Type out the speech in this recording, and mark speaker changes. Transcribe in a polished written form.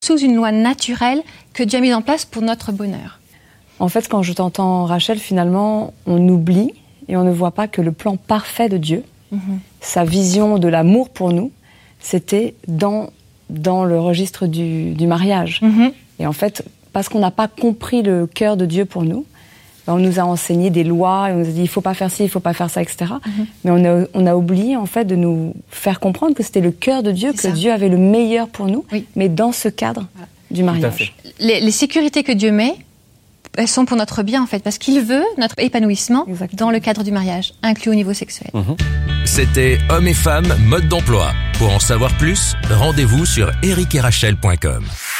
Speaker 1: sous une loi naturelle que Dieu a mise en place pour notre bonheur.
Speaker 2: En fait, quand je t'entends, Rachel, finalement, on oublie et on ne voit pas que le plan parfait de Dieu, sa vision de l'amour pour nous, c'était dans le registre du mariage. Et en fait, parce qu'on n'a pas compris le cœur de Dieu pour nous, on nous a enseigné des lois, et on nous a dit il faut pas faire ci, il faut pas faire ça, etc. Mais on a oublié en fait de nous faire comprendre que c'était le cœur de Dieu, Dieu avait le meilleur pour nous, mais dans ce cadre du mariage.
Speaker 1: Les sécurités que Dieu met, elles sont pour notre bien en fait, parce qu'il veut notre épanouissement dans le cadre du mariage, inclus au niveau sexuel.
Speaker 3: C'était Hommes et Femmes, mode d'emploi. Pour en savoir plus, rendez-vous sur ericetRachel.com.